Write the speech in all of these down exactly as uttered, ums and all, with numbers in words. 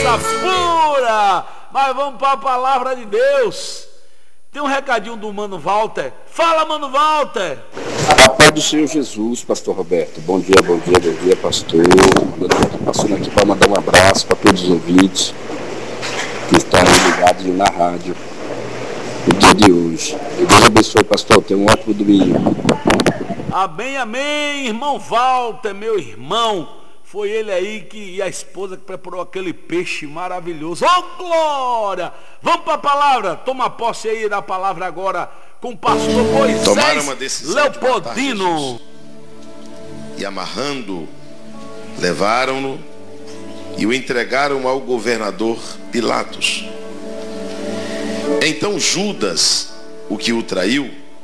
coisa pura. Mas vamos para a palavra de Deus. Tem um recadinho do Mano Walter. Fala, Mano Walter. A paz do Senhor Jesus, pastor Roberto. Bom dia, bom dia, bom dia, pastor. Passando aqui para mandar um abraço para todos os ouvintes que estão ligados na rádio no dia de hoje. Deus abençoe, pastor. Tenha um ótimo domingo. Amém, amém, irmão Walter, meu irmão. Foi ele aí que, e a esposa que preparou aquele peixe maravilhoso. Oh, glória! Vamos para a palavra. Toma posse aí da palavra agora com o pastor Moisés Tomaram uma decisão Leopoldino. de matar Jesus. E amarrando, levaram-no e o entregaram ao governador Pilatos. Então Judas, o que o traiu,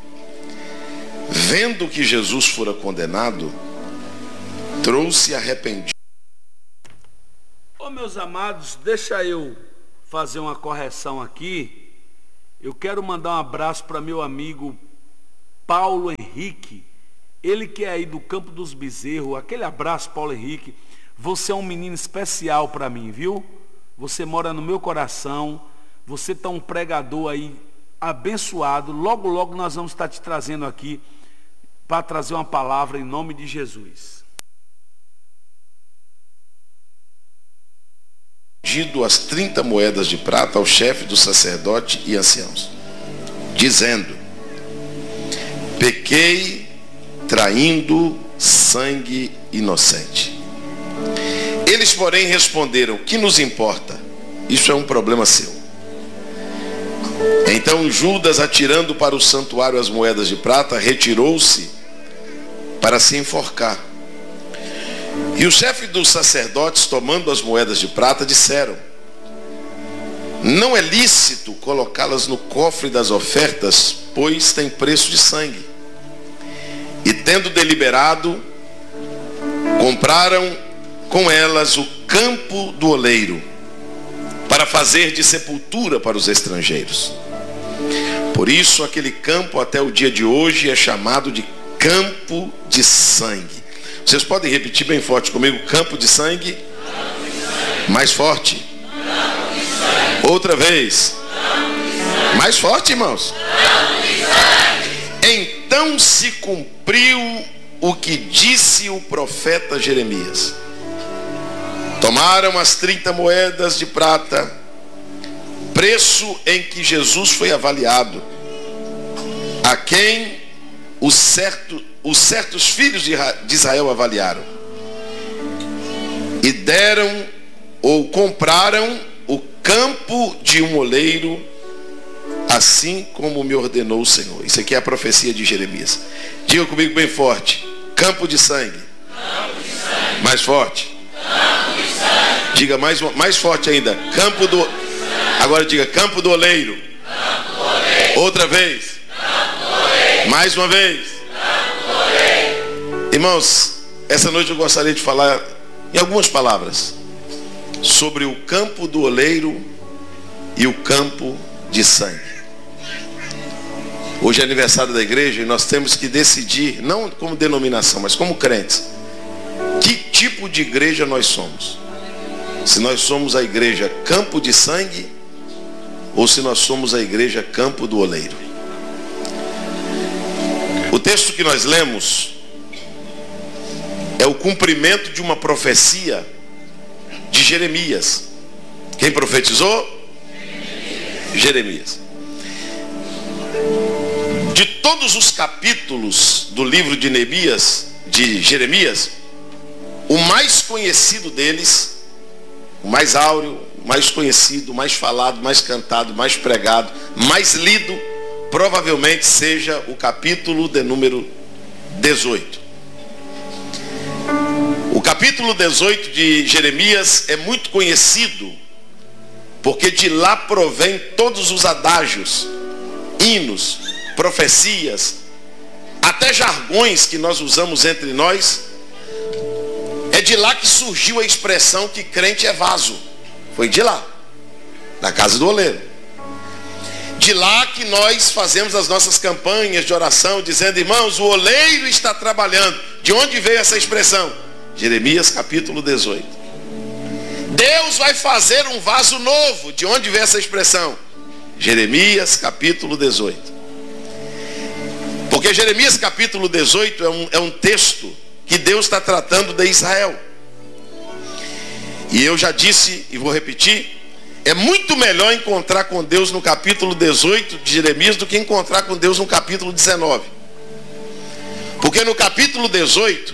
vendo que Jesus fora condenado, trouxe arrependido. Ô, meus amados, deixa eu fazer uma correção aqui. Eu quero mandar um abraço para meu amigo Paulo Henrique, ele que é aí do Campo dos Bezerros. Aquele abraço, Paulo Henrique. Você é um menino especial para mim, viu? Você mora no meu coração. Você está um pregador aí abençoado. Logo, logo nós vamos estar te trazendo aqui para trazer uma palavra em nome de Jesus. As trinta moedas de prata ao chefe do sacerdote e anciãos, dizendo: pequei traindo sangue inocente. Eles, porém, responderam: que nos importa? Isso é um problema seu. Então Judas, atirando para o santuário as moedas de prata, retirou-se para se enforcar. E o chefe dos sacerdotes, tomando as moedas de prata, disseram: não é lícito colocá-las no cofre das ofertas, pois tem preço de sangue. E tendo deliberado, compraram com elas o campo do oleiro, para fazer de sepultura para os estrangeiros. Por isso aquele campo até o dia de hoje é chamado de campo de sangue. Vocês podem repetir bem forte comigo: campo de sangue? Campo de sangue. Mais forte. Campo de sangue. Outra vez. Campo de sangue. Mais forte, irmãos. Campo de sangue. Então se cumpriu o que disse o profeta Jeremias. Tomaram as trinta moedas de prata, preço em que Jesus foi avaliado, a quem o certo os certos filhos de Israel avaliaram, e deram ou compraram o campo de um oleiro, assim como me ordenou o Senhor. Isso aqui é a profecia de Jeremias. Diga comigo bem forte: campo de sangue. Campo de sangue. Mais forte. Campo de sangue. Diga mais, mais forte ainda: campo do. Agora diga: campo do oleiro. Campo do oleiro. Outra vez. Campo do oleiro. Mais uma vez. Irmãos, essa noite eu gostaria de falar em algumas palavras sobre o campo do oleiro e o campo de sangue. Hoje é aniversário da igreja e nós temos que decidir, não como denominação, mas como crentes, que tipo de igreja nós somos. Se nós somos a igreja campo de sangue ou se nós somos a igreja campo do oleiro. O texto que nós lemos é o cumprimento de uma profecia de Jeremias. Quem profetizou? Jeremias. Jeremias. De todos os capítulos do livro de Neemias, de Jeremias, o mais conhecido deles, o mais áureo, o mais conhecido, o mais falado, mais cantado, mais pregado, mais lido, provavelmente seja o capítulo de número dezoito. O capítulo dezoito de Jeremias é muito conhecido, porque de lá provém todos os adágios, hinos, profecias, até jargões que nós usamos entre nós. É de lá que surgiu a expressão que crente é vaso. Foi de lá, na casa do oleiro. De lá que nós fazemos as nossas campanhas de oração, dizendo: irmãos, o oleiro está trabalhando. De onde veio essa expressão? Jeremias capítulo dezoito. Deus vai fazer um vaso novo. De onde vem essa expressão? Jeremias capítulo dezoito. Porque Jeremias capítulo dezoito é um, é um texto que Deus está tratando de Israel. E eu já disse e vou repetir, é muito melhor encontrar com Deus no capítulo dezoito de Jeremias do que encontrar com Deus no capítulo dezenove. Porque no capítulo dezoito,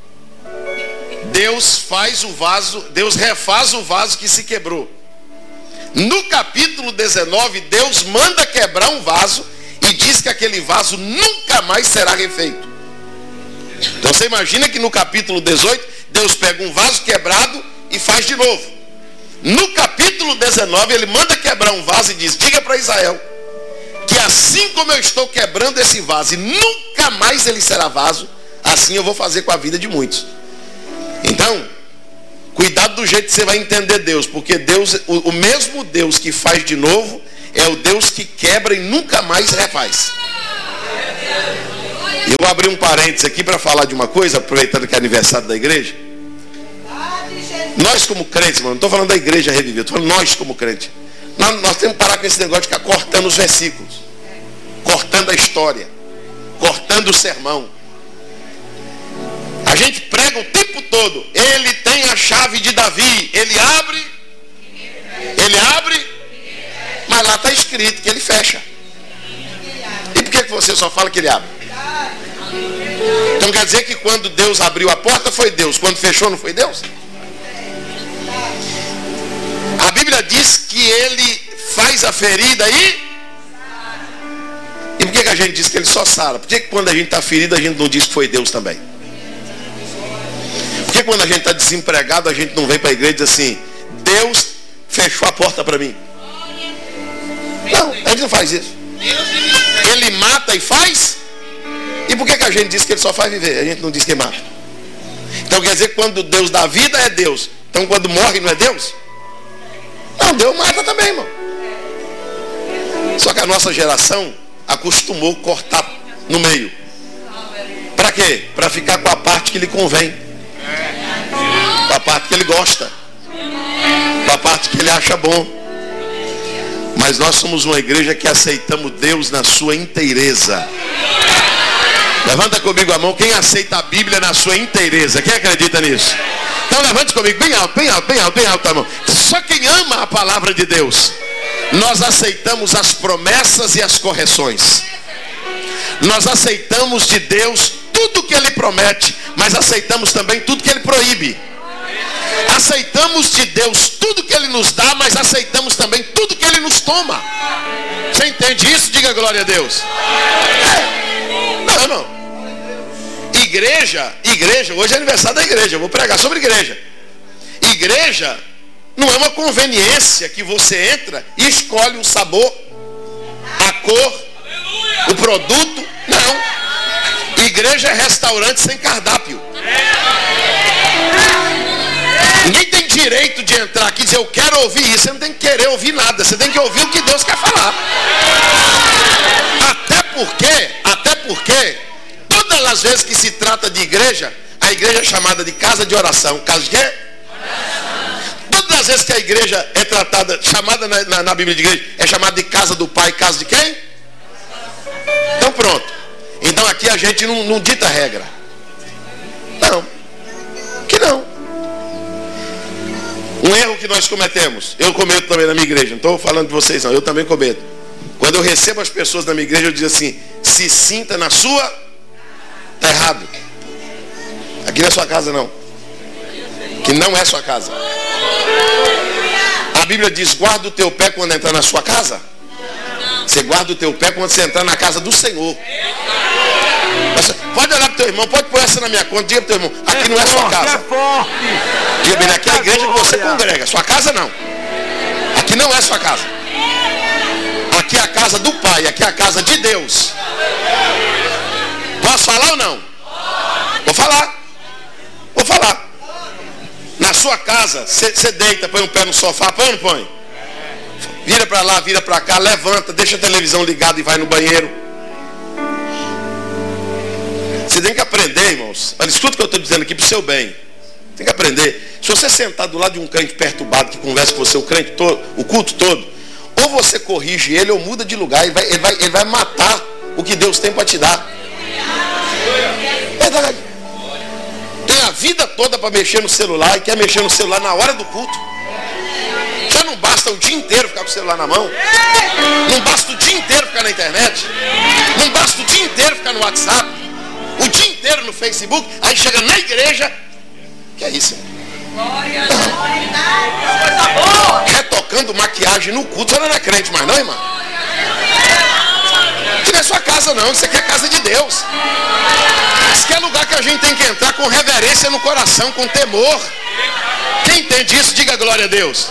Deus faz o vaso, Deus refaz o vaso que se quebrou. No capítulo dezenove, Deus manda quebrar um vaso e diz que aquele vaso nunca mais será refeito. Então você imagina que no capítulo dezoito, Deus pega um vaso quebrado e faz de novo. No capítulo dezenove, ele manda quebrar um vaso e diz, diga para Israel, que assim como eu estou quebrando esse vaso e nunca mais ele será vaso, assim eu vou fazer com a vida de muitos. Então, cuidado do jeito que você vai entender Deus, porque Deus, o, o mesmo Deus que faz de novo, é o Deus que quebra e nunca mais refaz. Eu vou abrir um parênteses aqui para falar de uma coisa, aproveitando que é aniversário da igreja. Nós como crentes, mano, não estou falando da igreja revivida, estou falando nós como crentes. Nós, nós temos que parar com esse negócio de ficar cortando os versículos, cortando a história, cortando o sermão. A gente prega o tempo todo, ele tem a chave de Davi, ele abre, ele abre, mas lá está escrito que ele fecha. E por que que você só fala que ele abre? Então quer dizer que quando Deus abriu a porta foi Deus, quando fechou não foi Deus? A Bíblia diz que ele faz a ferida e... E por que que a gente diz que ele só sara? Por que que quando a gente está ferido a gente não diz que foi Deus também? Por que quando a gente está desempregado a gente não vem para a igreja e diz assim, Deus fechou a porta para mim? Não, a gente não faz isso. Ele mata e faz? E por que que a gente diz que ele só faz viver? A gente não diz que mata. Então quer dizer que quando Deus dá vida é Deus. Então quando morre não é Deus? Não, Deus mata também, irmão. Só que a nossa geração acostumou cortar no meio. Para quê? Para ficar com a parte que lhe convém. Com a parte que ele gosta. Com a parte que ele acha bom. Mas nós somos uma igreja que aceitamos Deus na sua inteireza. Levanta comigo a mão, quem aceita a Bíblia na sua inteireza? Quem acredita nisso? Então levante comigo, bem alto, bem alto, bem alto, bem alto a mão. Só quem ama a palavra de Deus. Nós aceitamos as promessas e as correções. Nós aceitamos de Deus tudo que Ele promete, mas aceitamos também tudo que Ele proíbe. Aceitamos de Deus tudo que Ele nos dá, mas aceitamos também tudo que Ele nos toma. Você entende isso? Diga glória a Deus. É. Não, irmão. Igreja, igreja, hoje é aniversário da igreja, eu vou pregar sobre igreja. Igreja não é uma conveniência que você entra e escolhe o sabor, a cor, o produto. Não. Igreja é restaurante sem cardápio. Ninguém tem direito de entrar aqui e dizer, eu quero ouvir isso. Você não tem que querer ouvir nada, você tem que ouvir o que Deus quer falar. Até porque, até porque, todas as vezes que se trata de igreja, a igreja é chamada de casa de oração. Casa de quê? Oração. Todas as vezes que a igreja é tratada, chamada na, na, na Bíblia de igreja, é chamada de casa do Pai, casa de quem? Então pronto. Então aqui a gente não, não dita regra. Não. Que não. Um erro que nós cometemos, eu cometo também na minha igreja, não estou falando de vocês não, eu também cometo. Quando eu recebo as pessoas na minha igreja, eu digo assim, se sinta na sua... Está errado. Aqui não é sua casa não. Que não é sua casa. A Bíblia diz, guarda o teu pé quando entrar na sua casa. Você guarda o teu pé quando você entrar na casa do Senhor. Pode olhar para o teu irmão, pode pôr essa na minha conta, diga para o teu irmão, aqui não é sua casa. Diga bem, aqui é a igreja que você congrega, sua casa não. Aqui não é sua casa. Aqui é a casa do Pai, aqui é a casa de Deus. Posso falar ou não? Vou falar. Vou falar. Na sua casa, você deita, põe um pé no sofá, põe ou não põe? Vira para lá, vira para cá, levanta, deixa a televisão ligada e vai no banheiro. Você tem que aprender, irmãos. Olha, escuta o que eu estou dizendo aqui para o seu bem. Tem que aprender. Se você sentar do lado de um crente perturbado que conversa com você o crente todo, o culto todo, ou você corrige ele ou muda de lugar. Ele vai, ele vai, ele vai matar o que Deus tem para te dar. Verdade. Tem a vida toda para mexer no celular e quer mexer no celular na hora do culto. Já não basta o dia inteiro ficar com o celular na mão. Não basta o dia inteiro ficar na internet. Não basta o dia inteiro ficar no WhatsApp. O dia inteiro no Facebook. Aí chega na igreja. Que é isso? Retocando maquiagem no culto. Você não é crente mais não, irmão? Isso não é sua casa não. Isso aqui é casa de Deus. Isso aqui é lugar que a gente tem que entrar com reverência no coração, com temor. Quem entende isso, diga glória a Deus.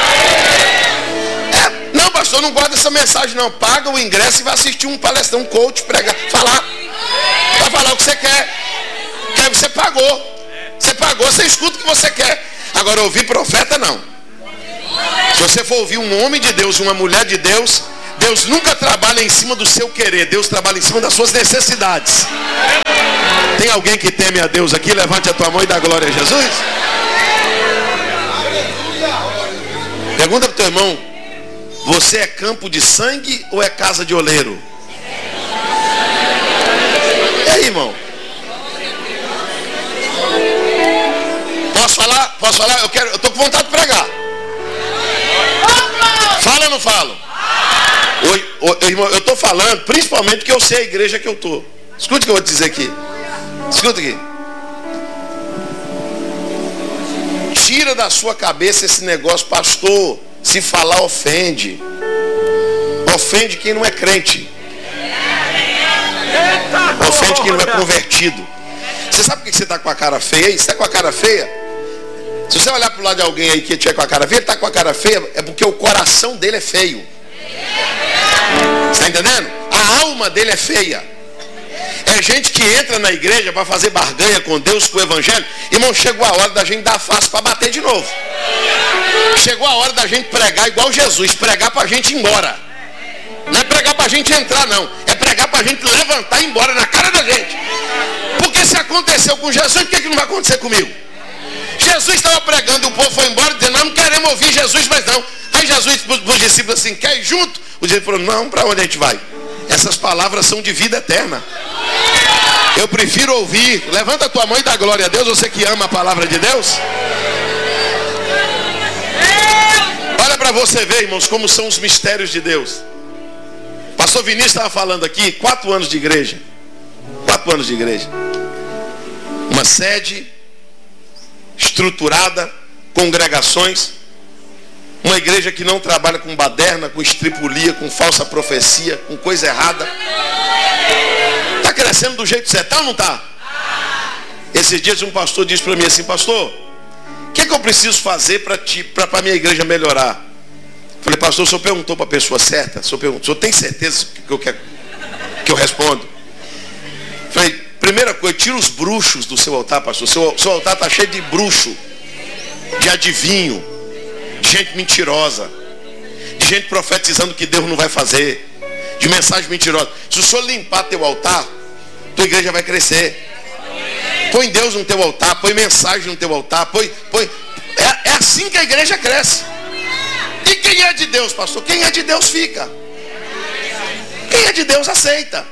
É, não, pastor, não gosto dessa mensagem não. Paga o ingresso e vai assistir um palestrão, um coach, pregar, falar. Vai falar o que você quer. Porque você pagou. Você pagou, você escuta o que você quer. Agora, ouvir profeta, não. Se você for ouvir um homem de Deus e uma mulher de Deus, Deus nunca trabalha em cima do seu querer. Deus trabalha em cima das suas necessidades. Tem alguém que teme a Deus aqui? Levante a tua mão e dá glória a Jesus. Pergunta para o teu irmão: você é campo de sangue ou é casa de oleiro? E aí, irmão? Posso falar? Posso falar? Eu quero, eu estou com vontade de pregar. Fala ou não falo? Oi, oi, irmão, eu estou falando principalmente porque eu sei a igreja que eu estou. Escute o que eu vou te dizer aqui. Escuta aqui. Tira da sua cabeça esse negócio, pastor. Se falar ofende. Ofende quem não é crente. Ofende quem não é convertido. Você sabe por que você está com a cara feia aí? Você está com a cara feia? Se você olhar para o lado de alguém aí que tiver com a cara feia, ele está com a cara feia, é porque o coração dele é feio. Está entendendo? A alma dele é feia. É gente que entra na igreja para fazer barganha com Deus, com o evangelho. Irmão, chegou a hora da gente dar face para bater de novo. Chegou a hora da gente pregar igual Jesus. Pregar para a gente ir embora. Não é pregar para a gente entrar não. É pregar para a gente levantar e ir embora na cara da gente. Porque se aconteceu com Jesus, por que, que não vai acontecer comigo? Jesus estava pregando e o povo foi embora dizendo: nós não queremos ouvir Jesus mais não. Aí Jesus para os discípulos assim: quer ir junto? O discípulo falou: não, para onde a gente vai? Essas palavras são de vida eterna. Eu prefiro ouvir. Levanta a tua mão e dá glória a Deus. Você que ama a palavra de Deus. Olha para você ver, irmãos, como são os mistérios de Deus. Pastor Vinícius estava falando aqui, quatro anos de igreja. Quatro anos de igreja. Uma sede estruturada, congregações. Uma igreja que não trabalha com baderna, com estripulia, com falsa profecia, com coisa errada. Está crescendo do jeito certo, tá ou não está? Esses dias um pastor disse para mim assim: pastor, o que, que eu preciso fazer para para a minha igreja melhorar? Falei: pastor, o senhor perguntou para a pessoa certa? O senhor, perguntou, o senhor tem certeza que eu, quero, que eu respondo? Falei: primeira coisa, tira os bruxos do seu altar, pastor. Seu, seu altar está cheio de bruxo, de adivinho, de gente mentirosa, de gente profetizando que Deus não vai fazer, de mensagem mentirosa. Se o senhor limpar teu altar, tua igreja vai crescer. Põe Deus no teu altar, põe mensagem no teu altar, põe, põe... É, é assim que a igreja cresce. E quem é de Deus, pastor? Quem é de Deus fica. Quem é de Deus aceita.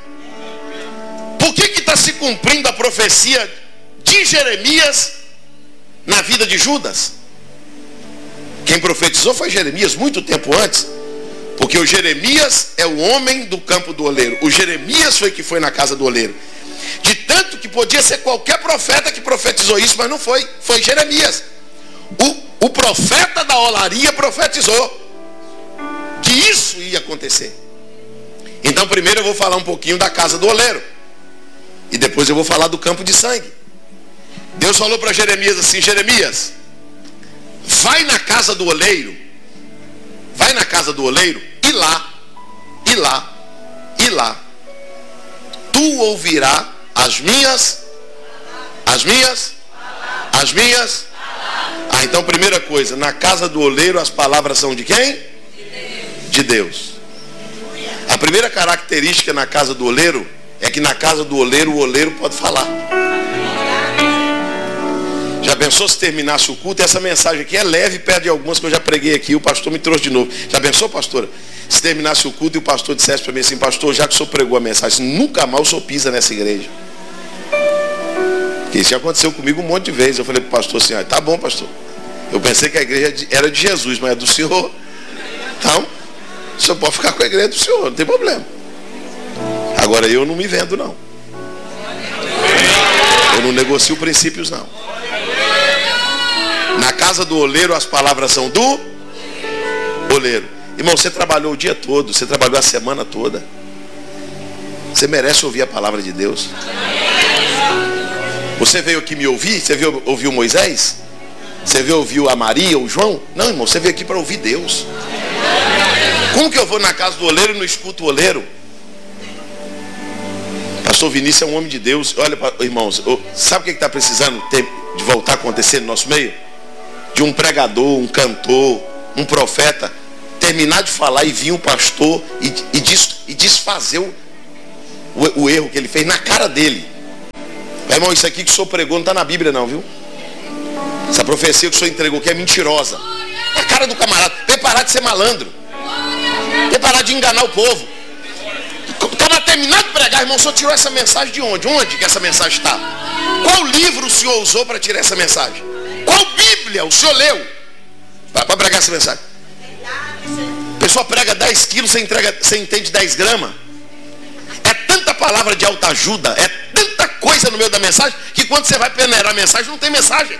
Por que que está se cumprindo a profecia de Jeremias na vida de Judas? Quem profetizou foi Jeremias muito tempo antes. Porque o Jeremias é o homem do campo do oleiro. O Jeremias foi que foi na casa do oleiro. De tanto que podia ser qualquer profeta que profetizou isso, mas não foi. Foi Jeremias. O, o profeta da olaria profetizou que isso ia acontecer. Então primeiro eu vou falar um pouquinho da casa do oleiro. E depois eu vou falar do campo de sangue. Deus falou para Jeremias assim: Jeremias, vai na casa do oleiro. Vai na casa do oleiro e lá, e lá, e lá, tu ouvirás as minhas, as minhas, as minhas. Ah, então primeira coisa, na casa do oleiro as palavras são de quem? De Deus. A primeira característica na casa do oleiro é que na casa do oleiro o oleiro pode falar. Já pensou se terminasse o culto? Essa mensagem aqui é leve, perto de algumas que eu já preguei aqui. O pastor me trouxe de novo. Já pensou, pastora? Se terminasse o culto e o pastor dissesse para mim assim: pastor, já que o senhor pregou a mensagem, nunca mais o senhor pisa nessa igreja. Porque isso já aconteceu comigo um monte de vezes. Eu falei para o pastor assim: ah, tá bom, pastor. Eu pensei que a igreja era de Jesus, mas é do senhor. Então, o senhor pode ficar com a igreja do senhor, não tem problema. Agora eu não me vendo, não. Eu não negocio princípios, não. Na casa do oleiro as palavras são do oleiro. Irmão, você trabalhou o dia todo, você trabalhou a semana toda. Você merece ouvir a palavra de Deus. Você veio aqui me ouvir? Você veio ouvir o Moisés? Você veio ouvir a Maria, o João? Não, irmão, você veio aqui para ouvir Deus. Como que eu vou na casa do oleiro e não escuto o oleiro? Pastor Vinícius é um homem de Deus. Olha, irmãos, sabe o que está precisando ter, de voltar a acontecer no nosso meio? De um pregador, um cantor, um profeta terminar de falar e vir um pastor e, e, des, e desfazer o, o, o erro que ele fez na cara dele. Mas, irmão, isso aqui que o senhor pregou não está na Bíblia não, viu? Essa profecia que o senhor entregou aqui é mentirosa. É a cara do camarada. Tem que parar de ser malandro. Tem que parar de enganar o povo. O cara terminar de pregar, irmão, o senhor tirou essa mensagem de onde? Onde que essa mensagem está? Qual livro o senhor usou para tirar essa mensagem? Qual Bíblia o senhor leu para pregar essa mensagem? A pessoa prega dez quilos, você, entrega, você entende dez gramas. É tanta palavra de autoajuda, é tanta coisa no meio da mensagem, que quando você vai peneirar a mensagem, não tem mensagem.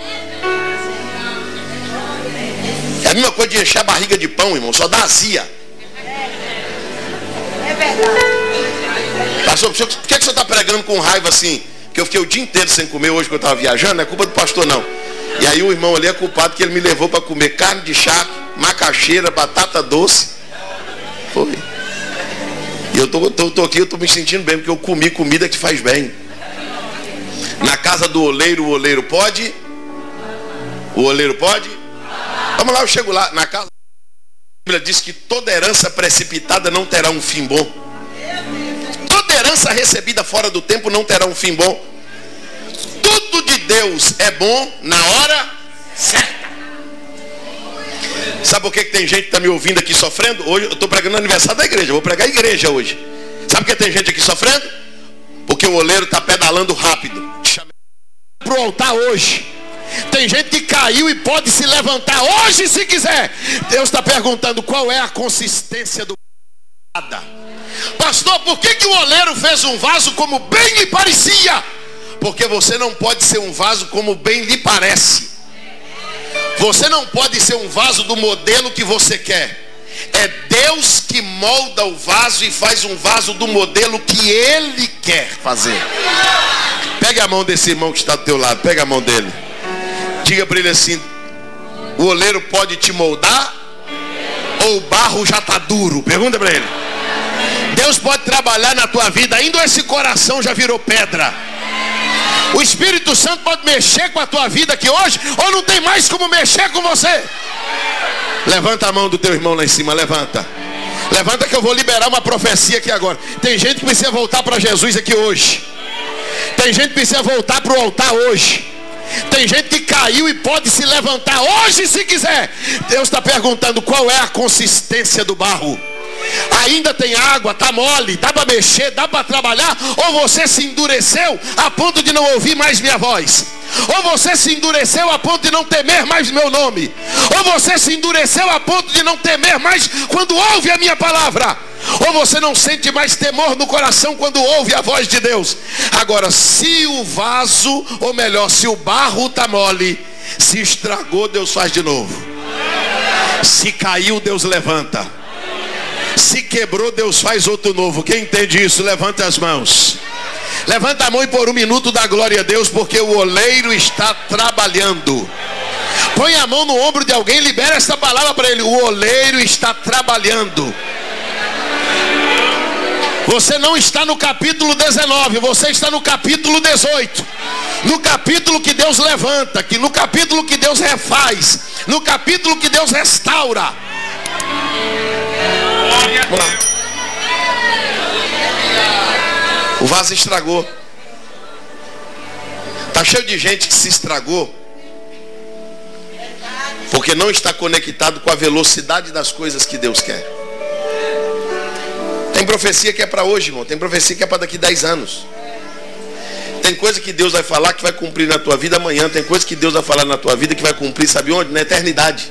É a mesma coisa de encher a barriga de pão, irmão, só dá azia. É verdade. Pastor, por que, que o senhor está pregando com raiva assim? Que eu fiquei o dia inteiro sem comer hoje que eu estava viajando, não é culpa do pastor não. E aí o irmão ali é culpado que ele me levou para comer carne de charque, macaxeira, batata doce. Foi. E eu tô, tô, tô aqui, eu tô me sentindo bem, porque eu comi comida que faz bem. Na casa do oleiro, o oleiro pode? O oleiro pode? Vamos lá, eu chego lá. Na casa, a Bíblia diz que toda herança precipitada não terá um fim bom. Toda herança recebida fora do tempo não terá um fim bom. Tudo de Deus é bom na hora certa. Sabe por que tem gente que está me ouvindo aqui sofrendo? Hoje eu estou pregando no aniversário da igreja. Eu vou pregar a igreja hoje. Sabe por que tem gente aqui sofrendo? Porque o oleiro está pedalando rápido. Para o altar hoje. Tem gente que caiu e pode se levantar hoje se quiser. Deus está perguntando qual é a consistência do nada. Pastor, por que, que o oleiro fez um vaso como bem lhe parecia? Porque você não pode ser um vaso como bem lhe parece. Você não pode ser um vaso do modelo que você quer. É Deus que molda o vaso e faz um vaso do modelo que Ele quer fazer. Pega a mão desse irmão que está do teu lado. Pega a mão dele. Diga para ele assim: o oleiro pode te moldar ou o barro já está duro? Pergunta para ele. Deus pode trabalhar na tua vida, ainda esse coração já virou pedra. O Espírito Santo pode mexer com a tua vida aqui hoje, ou não tem mais como mexer com você. Levanta a mão do teu irmão lá em cima, levanta. Levanta que eu vou liberar uma profecia aqui agora. Tem gente que precisa voltar para Jesus aqui hoje. Tem gente que precisa voltar para o altar hoje. Tem gente que caiu e pode se levantar hoje se quiser. Deus está perguntando qual é a consistência do barro. Ainda tem água, tá mole, dá para mexer, dá para trabalhar? Ou você se endureceu a ponto de não ouvir mais minha voz? Ou você se endureceu a ponto de não temer mais meu nome? Ou você se endureceu a ponto de não temer mais quando ouve a minha palavra? Ou você não sente mais temor no coração quando ouve a voz de Deus? Agora, se o vaso, ou melhor, se o barro tá mole, se estragou, Deus faz de novo. Se caiu, Deus levanta. Se quebrou, Deus faz outro novo. Quem entende isso, levanta as mãos. Levanta a mão e por um minuto dá glória a Deus, porque o oleiro está trabalhando. Põe a mão no ombro de alguém e libera essa palavra para ele. O oleiro está trabalhando. Você não está no capítulo dezenove, você está no capítulo dezoito. No capítulo que Deus levanta, que no capítulo que Deus refaz, no capítulo que Deus restaura. O vaso estragou. Tá cheio de gente que se estragou Porque não está conectado com a velocidade das coisas que Deus quer. Tem profecia que é para hoje, irmão. Tem profecia que é para daqui a dez anos. Tem coisa que Deus vai falar que vai cumprir na tua vida amanhã. Tem coisa que Deus vai falar na tua vida que vai cumprir, sabe onde? Na eternidade.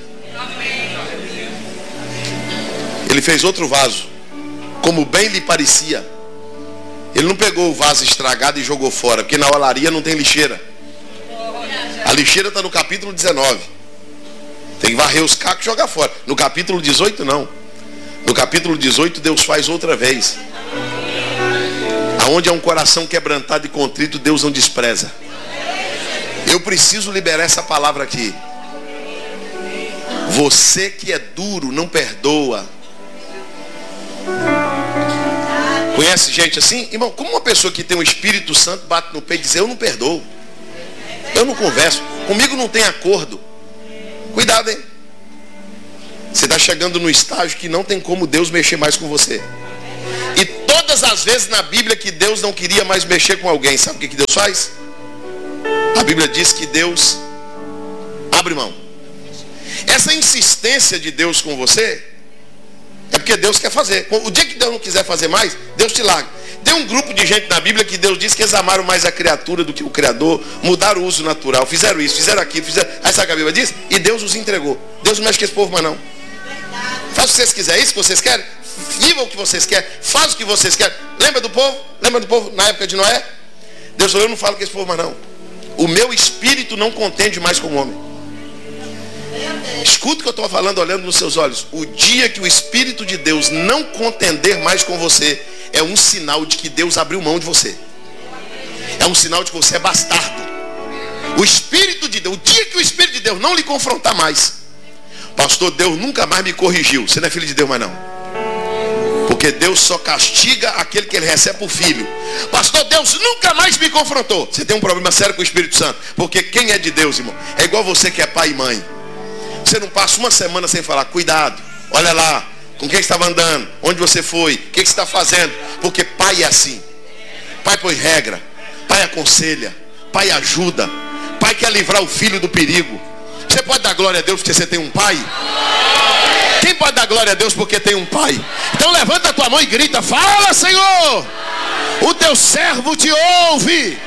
Ele fez outro vaso, como bem lhe parecia. Ele não pegou o vaso estragado e jogou fora, porque na olaria não tem lixeira. A lixeira está no capítulo dezenove. Tem que varrer os cacos e jogar fora. No capítulo dezoito não. No capítulo dezoito Deus faz outra vez. Aonde é um coração quebrantado e contrito, Deus não despreza. Eu preciso liberar essa palavra aqui. Você que é duro, não perdoa. Conhece gente assim? Irmão, como uma pessoa que tem o Espírito Santo bate no peito e diz, eu não perdoo. Eu não converso. Comigo não tem acordo. Cuidado, hein? Você está chegando no estágio que não tem como Deus mexer mais com você. E todas as vezes na Bíblia que Deus não queria mais mexer com alguém, sabe o que, que Deus faz? A Bíblia diz que Deus abre mão. Essa insistência de Deus com você é porque Deus quer fazer. O dia que Deus não quiser fazer mais, Deus te larga. Tem um grupo de gente na Bíblia que Deus diz que eles amaram mais a criatura do que o Criador, mudaram o uso natural, fizeram isso, fizeram aquilo, fizeram... Aí sabe o que a Bíblia diz? E Deus os entregou. Deus não mexe com esse povo mais não. Faz o que vocês quiserem, isso que vocês querem, vivam o que vocês querem, faz o que vocês querem. Lembra do povo? Lembra do povo na época de Noé? Deus falou, eu não falo com esse povo mais não. O meu espírito não contende mais com o homem. Escuta o que eu estou falando olhando nos seus olhos. O dia que o Espírito de Deus não contender mais com você, é um sinal de que Deus abriu mão de você. É um sinal de que você é bastardo. O Espírito de Deus, o dia que o Espírito de Deus não lhe confrontar mais, pastor, Deus nunca mais me corrigiu. Você não é filho de Deus mais não. Porque Deus só castiga aquele que ele recebe por filho. Pastor, Deus nunca mais me confrontou. Você tem um problema sério com o Espírito Santo. Porque quem é de Deus, irmão, é igual você que é pai e mãe. Você não passa uma semana sem falar, cuidado, olha lá, com quem estava andando, onde você foi, o que você está fazendo. Porque pai é assim. Pai põe regra, pai aconselha, pai ajuda, pai quer livrar o filho do perigo. Você pode dar glória a Deus porque você tem um pai? Quem pode dar glória a Deus porque tem um pai? Então levanta a tua mão e grita, fala, Senhor, o teu servo te ouve.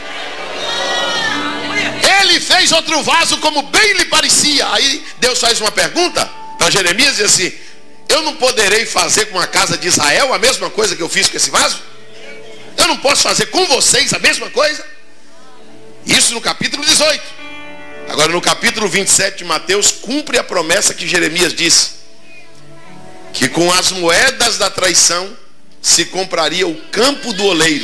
Ele fez outro vaso como bem lhe parecia. Aí Deus faz uma pergunta para Jeremias e diz assim, eu não poderei fazer com a casa de Israel a mesma coisa que eu fiz com esse vaso? Eu não posso fazer com vocês a mesma coisa? Isso no capítulo dezoito. Agora no capítulo vinte e sete de Mateus, cumpre a promessa que Jeremias disse, que com as moedas da traição se compraria o campo do oleiro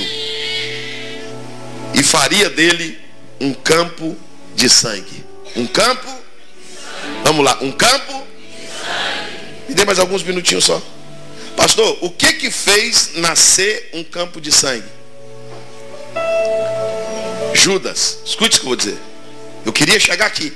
e faria dele um campo de sangue. Um campo, vamos lá, um campo, me dê mais alguns minutinhos só. Pastor, o que que fez nascer um campo de sangue? Judas, escute o que eu vou dizer. Eu queria chegar aqui.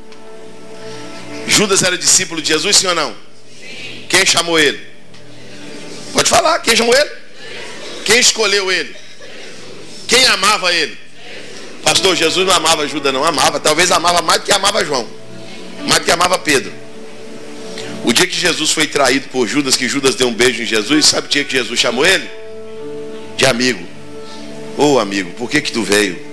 Judas era discípulo de Jesus, sim ou não? Sim. Quem chamou ele? Pode falar, quem chamou ele? Quem escolheu ele? Quem amava ele? Pastor, Jesus não amava Judas não, amava, talvez amava mais do que amava João, mais do que amava Pedro. O dia que Jesus foi traído por Judas, que Judas deu um beijo em Jesus, sabe o dia que Jesus chamou ele? De amigo. Ô oh, amigo, por que que tu veio?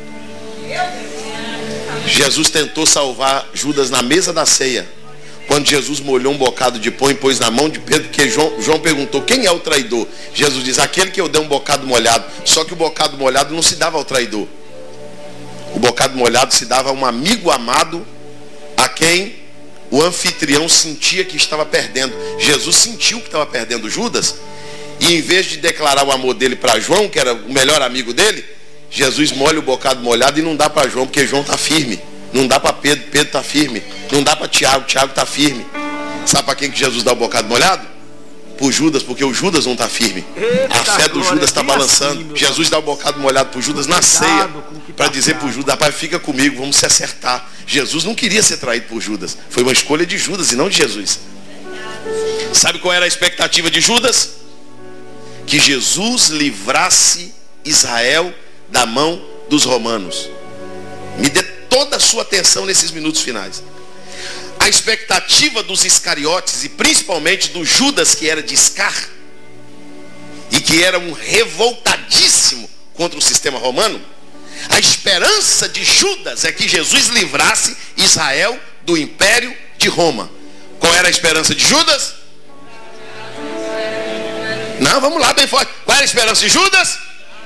Jesus tentou salvar Judas na mesa da ceia, quando Jesus molhou um bocado de pão e pôs na mão de Pedro, porque João, João perguntou, quem é o traidor? Jesus diz, aquele que eu dei um bocado molhado. Só que o bocado molhado não se dava ao traidor. O bocado molhado se dava a um amigo amado, a quem o anfitrião sentia que estava perdendo. Jesus sentiu que estava perdendo Judas, e em vez de declarar o amor dele para João, que era o melhor amigo dele, Jesus molha o bocado molhado e não dá para João, porque João está firme. Não dá para Pedro, Pedro está firme. Não dá para Tiago, Tiago está firme. Sabe para quem que Jesus dá o bocado molhado? Por Judas, porque o Judas não está firme. Eita, a fé do Judas está balançando. Assim, Jesus dá o bocado molhado para Judas na ceia, para dizer para Judas, rapaz, fica comigo, vamos se acertar. Jesus não queria ser traído por Judas. Foi uma escolha de Judas e não de Jesus. Sabe qual era a expectativa de Judas? Que Jesus livrasse Israel da mão dos romanos. Me dê toda a sua atenção nesses minutos finais. a expectativa dos Iscariotes e principalmente do Judas, que era de Iscar, e que era um revoltadíssimo contra o sistema romano, a esperança de Judas é que Jesus livrasse Israel do império de Roma. Qual era a esperança de Judas? Não, vamos lá bem forte. Qual era a esperança de Judas?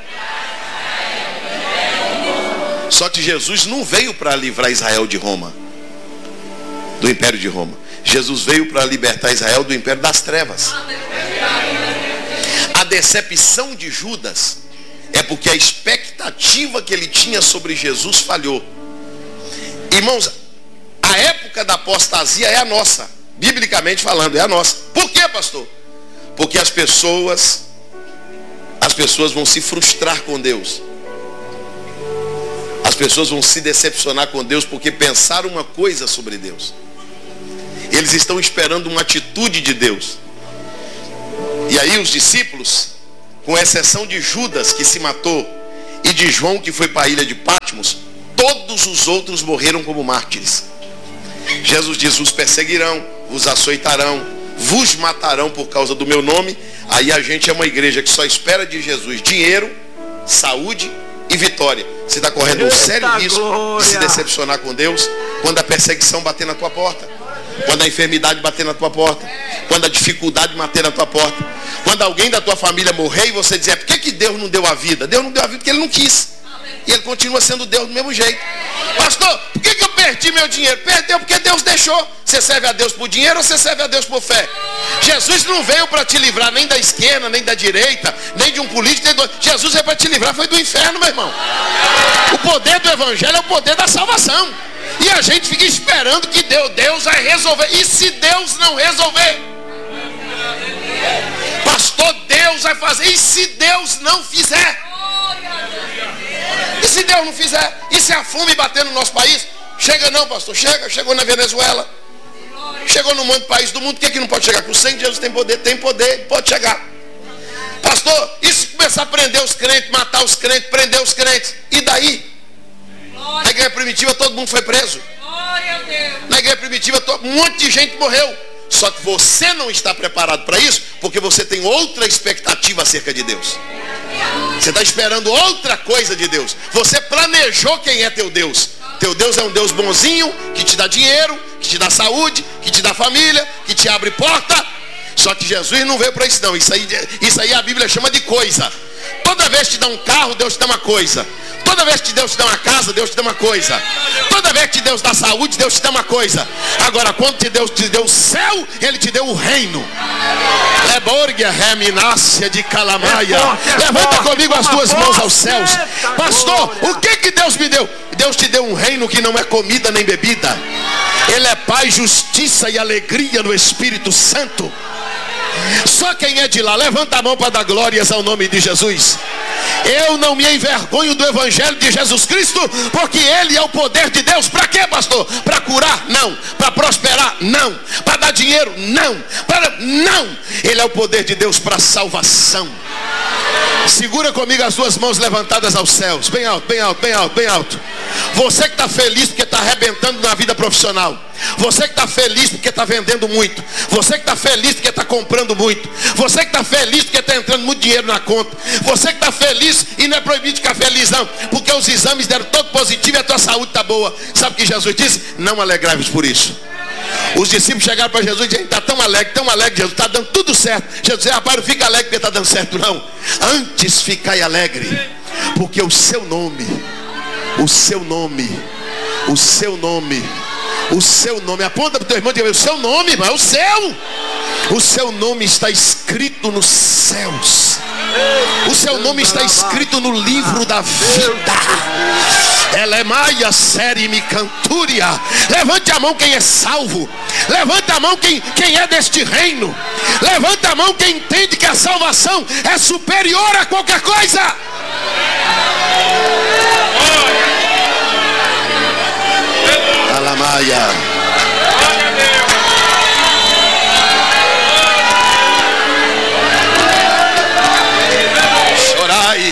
Só que Jesus não veio para livrar Israel de Roma, do império de Roma. Jesus veio para libertar Israel do império das trevas. A decepção de Judas é porque a expectativa que ele tinha sobre Jesus falhou. Irmãos, a época da apostasia é a nossa, biblicamente falando, é a nossa. Por quê, pastor? Porque as pessoas, as pessoas vão se frustrar com Deus. As pessoas vão se decepcionar com Deus porque pensaram uma coisa sobre Deus. Eles estão esperando uma atitude de Deus. E aí os discípulos, com exceção de Judas, que se matou, e de João, que foi para a ilha de Patmos, todos os outros morreram como mártires. Jesus diz: os perseguirão, os açoitarão, vos matarão por causa do meu nome. Aí a gente é uma igreja que só espera de Jesus dinheiro, saúde e vitória. Você está correndo um sério risco de se decepcionar com Deus quando a perseguição bater na tua porta, quando a enfermidade bater na tua porta, quando a dificuldade bater na tua porta, quando alguém da tua família morrer e você dizer: por que, que Deus não deu a vida? Deus não deu a vida porque Ele não quis. E Ele continua sendo Deus do mesmo jeito. Pastor, por que, que eu perdi meu dinheiro? Perdeu porque Deus deixou. Você serve a Deus por dinheiro ou você serve a Deus por fé? Jesus não veio para te livrar nem da esquerda, nem da direita, nem de um político, nem do... Jesus veio para te livrar, foi do inferno, meu irmão. O poder do evangelho é o poder da salvação. E a gente fica esperando que Deus, Deus vai resolver. E se Deus não resolver? Pastor, Deus vai fazer. E se Deus não fizer? E se Deus não fizer? E se a fome bater no nosso país? Chega não, pastor, chega. Chegou na Venezuela, chegou no monte de país do mundo. Por que, que não pode chegar? Com o sangue de Jesus tem poder, tem poder, pode chegar. Pastor, e se começar a prender os crentes, matar os crentes, prender os crentes? E daí? Na igreja primitiva todo mundo foi preso. Na igreja primitiva todo, um monte de gente morreu. Só que você não está preparado para isso, porque você tem outra expectativa acerca de Deus. Você está esperando outra coisa de Deus. Você planejou quem é teu Deus. Teu Deus é um Deus bonzinho, que te dá dinheiro, que te dá saúde, que te dá família, que te abre porta. Só que Jesus não veio para isso não. Isso aí, isso aí a Bíblia chama de coisa. Toda vez que te dá um carro, Deus te dá uma coisa. Toda vez que Deus te dá uma casa, Deus te dá uma coisa. Toda vez que Deus dá saúde, Deus te dá uma coisa. Agora, quando Deus te deu o céu, Ele te deu o reino. Leborgia reminácia de calamaia. Levanta comigo as duas mãos aos céus. Pastor, o que que Deus me deu? Deus te deu um reino que não é comida nem bebida. Ele é paz, justiça e alegria no Espírito Santo. Só quem é de lá, levanta a mão para dar glórias ao nome de Jesus. Eu não me envergonho do evangelho de Jesus Cristo, porque Ele é o poder de Deus. Para quê, pastor? Para curar? Não. Para prosperar? Não. Para dar dinheiro? Não. Para... Não. Ele é o poder de Deus para salvação. Segura comigo as duas mãos levantadas aos céus. Bem alto, bem alto, bem alto, bem alto. Você que está feliz porque está arrebentando na vida profissional. Você que está feliz porque está vendendo muito. Você que está feliz porque está comprando muito. Você que está feliz porque está entrando muito dinheiro na conta. Você que está feliz e não é proibido de ficar feliz não, porque os exames deram todo positivo e a tua saúde está boa. Sabe o que Jesus disse? Não alegrai-vos por isso. Os discípulos chegaram para Jesus e disseram: está tão alegre, tão alegre, Jesus, está dando tudo certo. Jesus disse: rapaz, não fica alegre porque está dando certo não. Antes ficai alegre, porque o seu nome, o seu nome, o seu nome, o seu nome, aponta para o teu irmão e diga: o seu nome, irmão, é o seu. O seu nome está escrito nos céus. O seu nome está escrito no livro da vida. Ela é maia, série, me cantúria. Levante a mão quem é salvo. Levante a mão quem, quem é deste reino. Levante a mão quem entende que a salvação é superior a qualquer coisa. Alamaia. Chorai.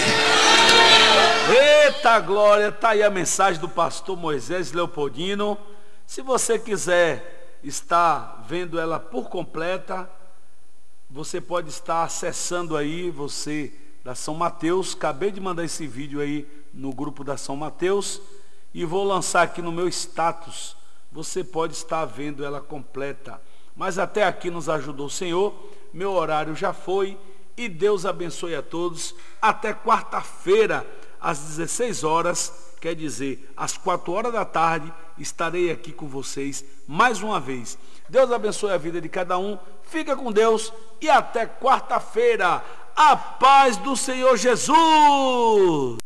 Eita glória, está aí a mensagem do pastor Moisés Leopoldino. Se você quiser está vendo ela por completa, você pode estar acessando aí, você da São Mateus. Acabei de mandar esse vídeo aí no grupo da São Mateus e vou lançar aqui no meu status. Você pode estar vendo ela completa. Mas até aqui nos ajudou o Senhor. Meu horário já foi e Deus abençoe a todos. Até quarta-feira, às dezesseis horas, quer dizer, às quatro horas da tarde, estarei aqui com vocês mais uma vez. Deus abençoe a vida de cada um. Fica com Deus e até quarta-feira. A paz do Senhor Jesus!